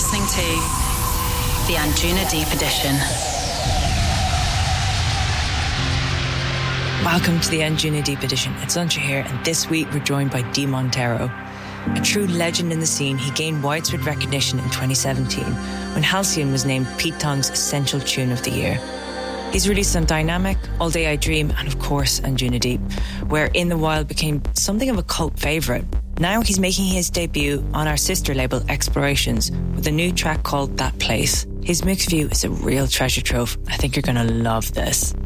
listening to the Anjuna Deep Edition. Welcome to the Anjuna Deep Edition. It's Saoirse here, and this week we're joined by Dee Montero. A true legend in the scene, he gained widespread recognition in 2017 when Halcyon was named Pete Tong's Essential Tune of the Year. He's released on Dynamic, All Day I Dream, and of course Anjuna Deep, where In the Wild became something of a cult favourite. Now he's making his debut on our sister label Explorations with a new track called That Place. His mixed view is a real treasure trove. I think you're going to love this.